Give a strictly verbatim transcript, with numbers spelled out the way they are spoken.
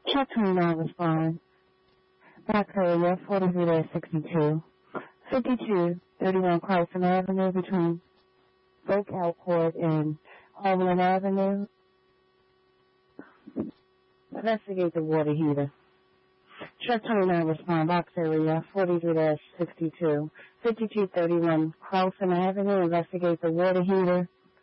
Truck twenty-nine respond. Box area forty-three sixty-two. fifty-two thirty-one Carson Avenue between Oak Court and Harlan Avenue. Investigate the water heater. Truck twenty-nine respond. Box area forty-three sixty-two. fifty-two thirty-one Carlson Avenue. Investigate the water heater.